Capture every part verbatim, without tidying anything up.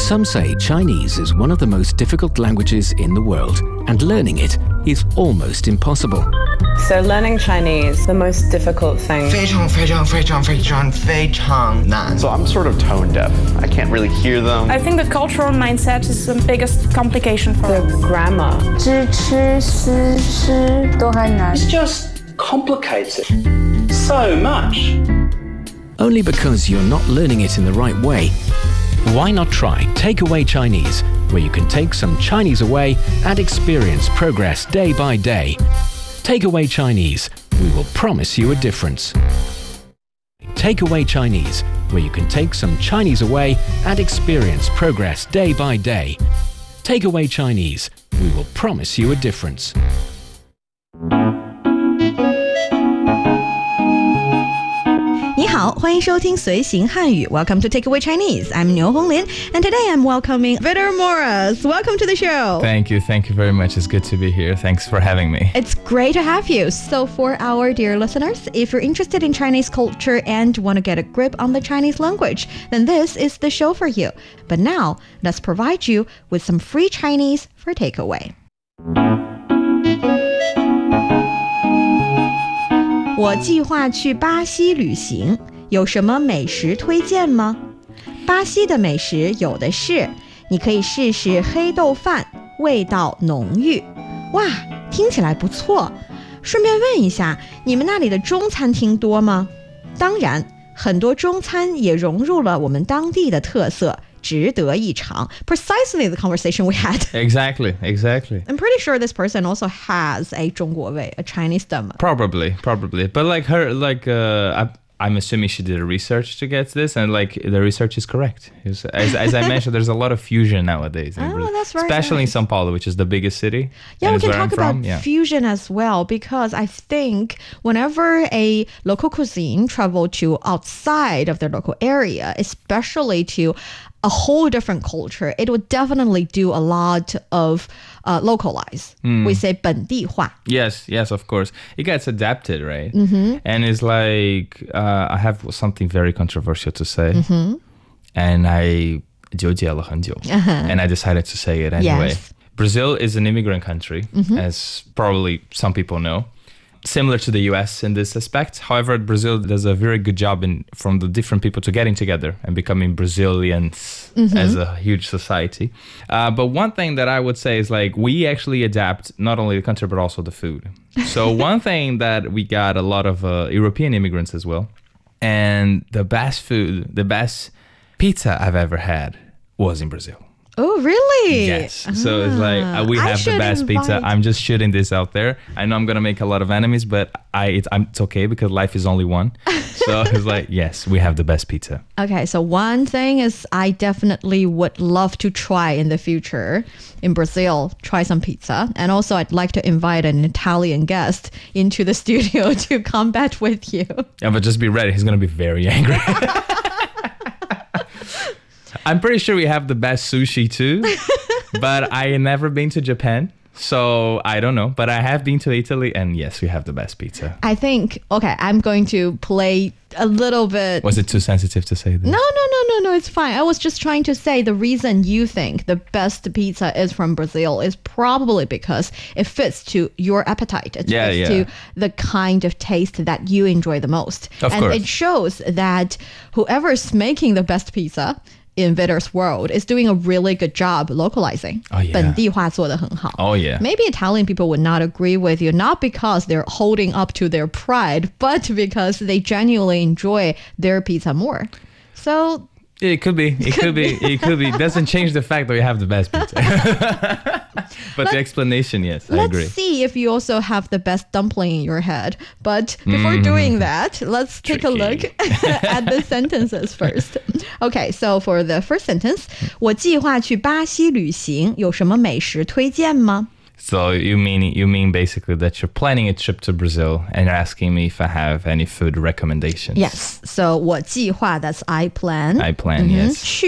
Some say Chinese is one of the most difficult languages in the world, and learning it is almost impossible. So learning Chinese, the most difficult thing. 非常非常非常非常非常难. So I'm sort of tone deaf. I can't really hear them. I think the cultural mindset is the biggest complication for The us. grammar. 知吃思诗都还难。 It's just complicated so much. Only because you're not learning it in the right way. Why not try Takeaway Chinese, where you can take some Chinese away and experience progress day by day. Takeaway Chinese, we will promise you a difference. Takeaway Chinese, where you can take some Chinese away and experience progress day by day. Takeaway Chinese, we will promise you a difference. 你好，欢迎收听随行汉语 Welcome to Takeaway Chinese. I'm Niu Honglin, and today I'm welcoming Vitor Morris. Welcome to the show. Thank you, thank you very much. It's good to be here. Thanks for having me. It's great to have you. So for our dear listeners, if you're interested in Chinese culture and want to get a grip on the Chinese language, then this is the show for you. But now, let's provide you with some free Chinese for takeaway. 我计划去巴西旅行，有什么美食推荐吗？巴西的美食有的是，你可以试试黑豆饭，味道浓郁。哇，听起来不错。顺便问一下，你们那里的中餐厅多吗？当然，很多中餐也融入了我们当地的特色，值得一尝。Precisely the conversation we had. Exactly, exactly. I'm pretty sure this person also has a 中国味, a Chinese stomach. Probably, probably. But like her, like, uh, I, I'm assuming she did a research to get this, and like the research is correct. As, as I mentioned, there's a lot of fusion nowadays. In Oh, Brazil, that's right. Especially nice. in São Paulo, which is the biggest city. Yeah, and we is can where talk I'm about from. Yeah. fusion as well, because I think whenever a local cuisine travel to outside of their local area, especially to a whole different culture, it would definitely do a lot of uh, localize. Mm. We say 本地化. Yes, yes, of course. It gets adapted, right? Mm-hmm. And it's like, uh, I have something very controversial to say. Mm-hmm. And I 纠结了很久, uh-huh. and I decided to say it anyway. Yes. Brazil is an immigrant country, mm-hmm. as probably some people know. Similar to the U S in this aspect. However, Brazil does a very good job in from the different people to getting together and becoming Brazilians mm-hmm. as a huge society. Uh, but one thing that I would say is like we actually adapt not only the country but also the food. So one thing that we got a lot of uh, European immigrants as well. And the best food, the best pizza I've ever had was in Brazil. Oh, really? Yes. Ah, so it's like uh, we have the best invite... pizza. I'm just shooting this out there. I know I'm going to make a lot of enemies, but I it's, I'm, it's okay because life is only one. So it's like, yes, we have the best pizza. Okay, so one thing is I definitely would love to try in the future in Brazil, try some pizza. And also I'd like to invite an Italian guest into the studio to combat with you. Yeah, but just be ready. He's going to be very angry. I'm pretty sure we have the best sushi too, but I never been to Japan, so I don't know. But I have been to Italy, and yes, we have the best pizza. I think, okay, I'm going to play a little bit. Was it too sensitive to say this? No, no, no, no, no, it's fine. I was just trying to say the reason you think the best pizza is from Brazil is probably because it fits to your appetite. It yeah, fits yeah. to the kind of taste that you enjoy the most. Of and course. It shows that whoever is making the best pizza in Vitor's world is doing a really good job localizing. Oh, yeah. 本地化做得很好. Oh, yeah. Maybe Italian people would not agree with you, not because they're holding up to their pride, but because they genuinely enjoy their pizza more. So... It could be. It could be. It could be. It doesn't change the fact that we have the best pizza. But let's, the explanation, yes, I let's agree. Let's see if you also have the best dumpling in your head. But before mm. doing that, let's take Tricky. a look at the sentences first. Okay, so for the first sentence, 我计划去巴西旅行，有什么美食推荐吗？ So you mean you mean basically that you're planning a trip to Brazil and you're asking me if I have any food recommendations? Yes. So 我计划 that's I plan. I plan, mm-hmm. yes. 去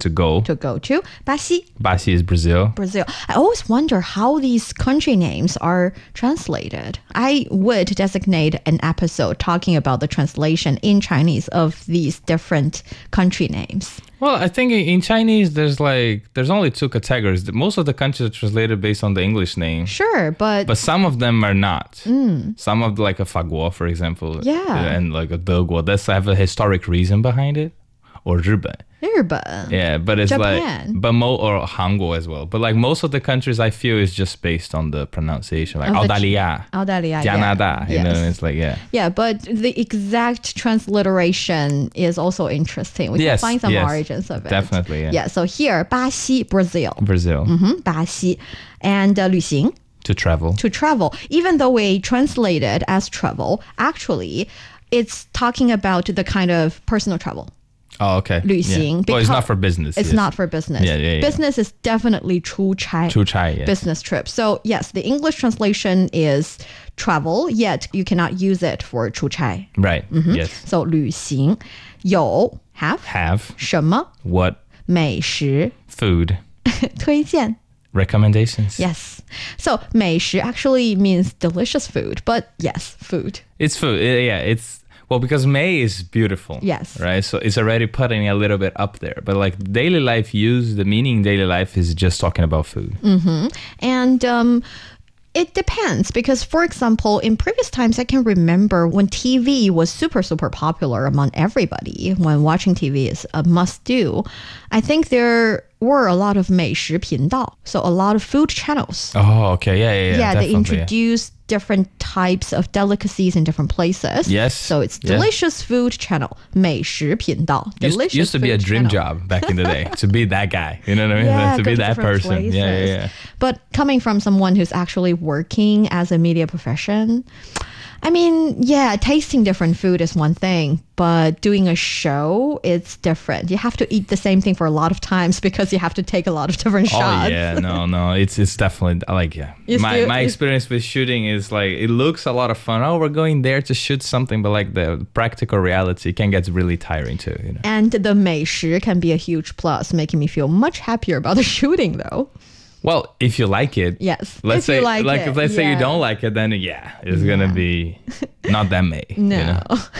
to go. To go to 巴西 Basi is Brazil. Brazil. I always wonder how these country names are translated. I would designate an episode talking about the translation in Chinese of these different country names. Well, I think in Chinese, there's like, there's only two categories. Most of the countries are translated based on the English name. Sure, but... But some of them are not. Mm. Some of like a Faguo, for example. Yeah. And like a Deguo. That's have a historic reason behind it. Or Riben. Riben. Yeah, but it's Japan. like, but mo or Hanguo as well. But like most of the countries, I feel is just based on the pronunciation, like Australia, Australia, Canada. Yeah. You Yes. know, it's like yeah. Yeah, but the exact transliteration is also interesting. We Yes, can find some yes, origins of it. definitely, yeah. Yeah. So here, 巴西 Brazil. Brazil Mm-hmm, 巴西 and uh, 旅行 to travel. to travel. Even though we translate it as travel, actually, it's talking about the kind of personal travel. Oh, okay. 旅行 Yeah. Well, it's because not for business. It's yes. not for business. Yeah, yeah, yeah. Business is definitely 出差. 出差, yes. Business trip. So yes, the English translation is travel, yet you cannot use it for 出差. Right. Yes. So 旅行有 have Have 什么 what 美食 food 推荐 recommendations. Yes. So 美食 actually means delicious food, but yes, food. It's food. Yeah, it's well because May is beautiful. Yes. Right. So it's already putting a little bit up there. But like daily life use, the meaning daily life is just talking about food. Mm-hmm. And um, it depends because, for example, in previous times, I can remember when T V was super, super popular among everybody, when watching T V is a must do. I think there were a lot of 美食频道, so a lot of food channels. Oh, okay. Yeah, yeah, yeah. Yeah, they definitely, introduced different types of delicacies in different places. Yes, So it's yeah. delicious food channel, 美食频道. Used, Delicious used to be a food dream channel. job back in the day to be that guy. You know what I mean? Yeah, to go be to that different person. places. Yeah, yeah, yeah. But coming from someone who's actually working as a media profession, I mean, yeah, tasting different food is one thing, but doing a show, it's different. You have to eat the same thing for a lot of times because you have to take a lot of different shots. Oh yeah, no, no, it's it's definitely like yeah. You my still- my you- experience with shooting is like it looks a lot of fun. Oh, we're going there to shoot something, but like the practical reality can get really tiring too. You know. And the 美食 can be a huge plus, making me feel much happier about the shooting though. Well, if you like it, Yes, Let's if you say like it, if let's say you yeah. don't like it, then yeah, it's gonna be not that May. No, you know?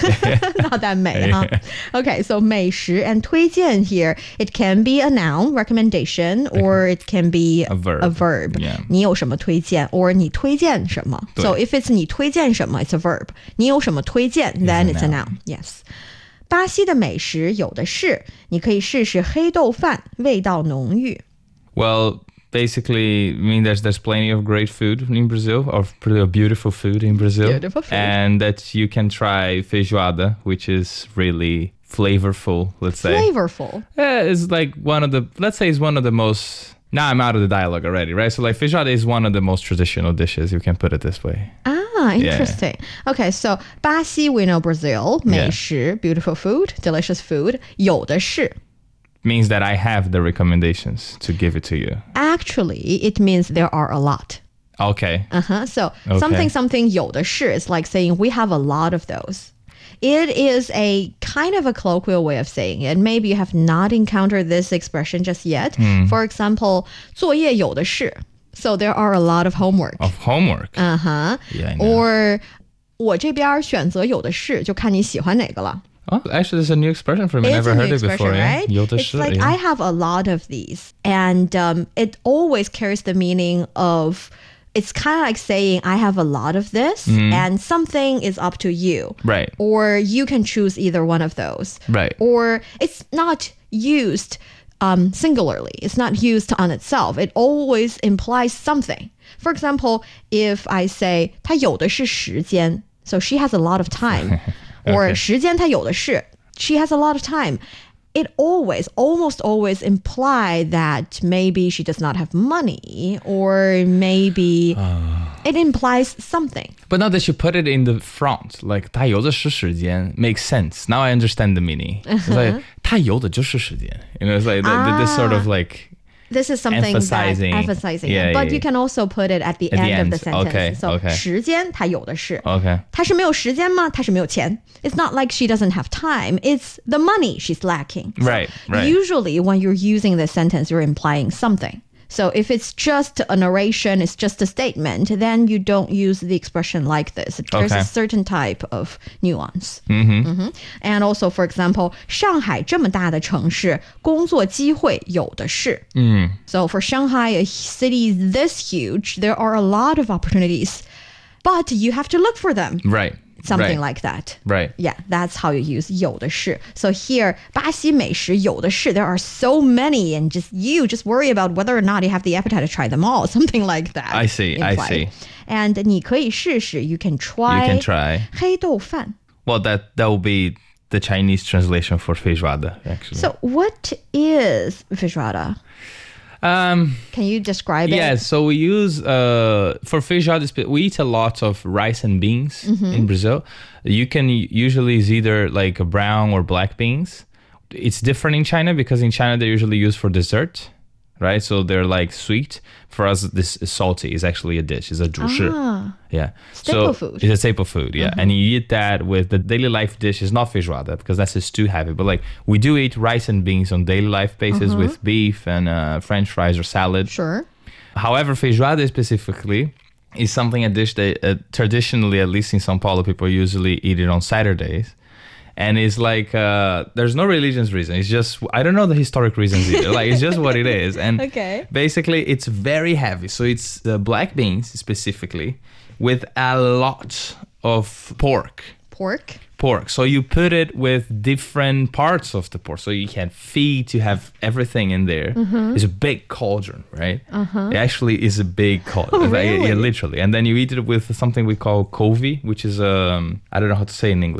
not that 美, huh? Okay, so 美食 and 推荐 here, it can be a noun, recommendation, or it can be A verb. A verb. Yeah. 你有什么推荐 or 你推荐什么. So if it's 你推荐什么, it's a verb. 你有什么推荐, then a it's a noun. noun. Yes. 巴西的美食有的是，你可以试试黑豆饭，味道浓郁。 Well, basically, I mean, there's there's plenty of great food in Brazil, of pretty beautiful food in Brazil, Beautiful food. and that you can try feijoada, which is really flavorful. Let's say. Flavorful. Yeah, it's like one of the, let's say it's one of the most, now I'm out of the dialogue already, right? So like feijoada is one of the most traditional dishes, you can put it this way. Ah, interesting. Okay, so 巴西 we know Brazil, 美食 beautiful food, delicious food, 有的是 Means that I have the recommendations to give it to you. Actually, it means there are a lot. Okay. Uh-huh. So Okay. something something 有的是 is like saying we have a lot of those. It is a kind of a colloquial way of saying it. Maybe you have not encountered this expression just yet. For example, 作业有的是. So there are a lot of homework. Of homework. Uh-huh. Yeah, I know. Or 我这边选择有的是，就看你喜欢哪个了。 Oh, actually, there's a new expression for me. It's Never a new heard it expression, before. right? Yeah? 有的 It's 是, like yeah. I have a lot of these, and um, it always carries the meaning of. It's kind of like saying I have a lot of this, and something is up to you, Right. Or you can choose either one of those, Right. Or it's not used um, singularly. It's not used on itself. It always implies something. For example, if I say 她有的是时间, so she has a lot of time. Or 时间她有的是, she has a lot of time. It always, almost always imply that maybe she does not have money, or maybe it implies something. But now that you put it in the front, like 它有的是时间 makes sense. Now I understand the meaning. It's like 它有的就是时间. You know, it's like the, the, this sort of like This is something emphasizing, that emphasizing yeah, it. But yeah, you can also put it at the, at end, the end of the sentence. Okay, so okay. 时间它有的是 Okay. 它是没有时间吗？它是没有钱 It's not like she doesn't have time. It's the money she's lacking. So Right, right. Usually when you're using this sentence, you're implying something. So if it's just a narration, it's just a statement, then you don't use the expression like this. There's Okay. a certain type of nuance. Mm-hmm. Mm-hmm. And also, for example, 上海这么大的城市，工作机会有的是。 Mm. So for Shanghai, a city this huge, there are a lot of opportunities, but you have to look for them. Right. Something right. like that. Right. Yeah, that's how you use 有的是. So here, 巴西美食有的是. There are so many, and just you just worry about whether or not you have the appetite to try them all. Something like that. I see, I implied. see. And 你可以试试. You can try. You can try. 黑豆饭. Well, that that will be the Chinese translation for feijoada, actually. So what is feijoada? Um, Can you describe it? yeah, so we use, uh, for feijoada, spe- we eat a lot of rice and beans Mm-hmm. in Brazil. You can usually use either like brown or black beans. It's different in China because in China they're usually used for dessert, right? So they're like sweet. For us, this is salty. It's actually a dish. It's a 主食. Ah, Yeah. staple so food. It's a staple food, yeah. And you eat that with the daily life dish. It's not feijoada because that's just too heavy. But like we do eat rice and beans on daily life basis with beef and uh, French fries or salad. Sure. However, feijoada specifically is something, a dish that uh, traditionally, at least in São Paulo, people usually eat it on Saturdays. And it's like, uh, there's no religious reason. It's just, I don't know the historic reasons either. Like, it's just what it is. And Okay. basically, it's very heavy. So it's the black beans specifically with a lot of pork. Pork. Pork. So you put it with different parts of the pork. So you can feed, you have everything in there. Mm-hmm. It's a big cauldron, right? Uh-huh. It actually is a big cauldron. Oh, Like, really? yeah, literally. And then you eat it with something we call couve, which is, um, I don't know how to say in English.